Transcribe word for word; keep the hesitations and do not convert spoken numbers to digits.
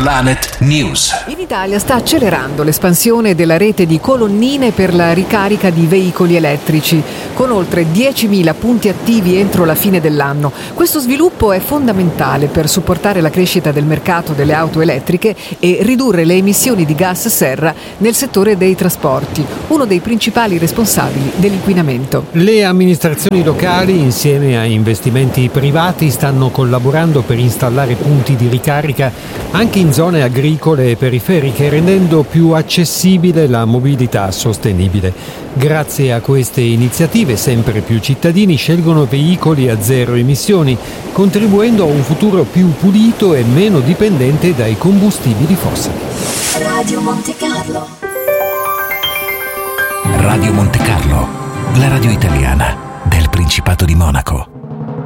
Planet News. In Italia sta accelerando l'espansione della rete di colonnine per la ricarica di veicoli elettrici, con oltre diecimila punti attivi entro la fine dell'anno. Questo sviluppo è fondamentale per supportare la crescita del mercato delle auto elettriche e ridurre le emissioni di gas serra nel settore dei trasporti, uno dei principali responsabili dell'inquinamento. Le amministrazioni locali, insieme a investimenti privati, stanno collaborando per installare punti di ricarica anche in zone agricole e periferiche, rendendo più accessibile la mobilità sostenibile. Grazie a queste iniziative sempre più cittadini scelgono veicoli a zero emissioni, contribuendo a un futuro più pulito e meno dipendente dai combustibili fossili. Radio Monte Carlo. Radio Monte Carlo, la radio italiana del Principato di Monaco.